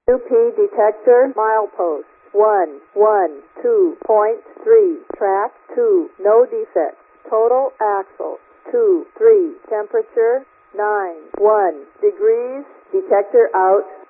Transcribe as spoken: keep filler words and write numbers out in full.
U P detector milepost one one two point three. Track two. No defects. Total axle two three. Temperature nine one degrees. Detector out.